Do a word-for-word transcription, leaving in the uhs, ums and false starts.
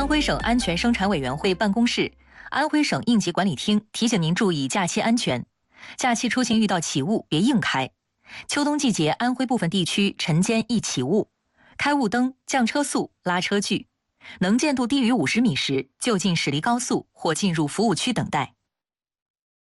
安徽省安全生产委员会办公室、安徽省应急管理厅提醒您注意假期安全。假期出行遇到起雾别硬开。秋冬季节，安徽部分地区晨间易起雾，开雾灯、降车速、拉车距。能见度低于五十米时，就近驶离高速或进入服务区等待。